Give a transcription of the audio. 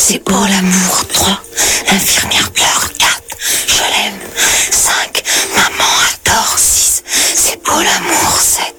c'est beau l'amour. 3, l'infirmière pleure. 4, je l'aime. 5, maman adore. 6, c'est beau l'amour. 7,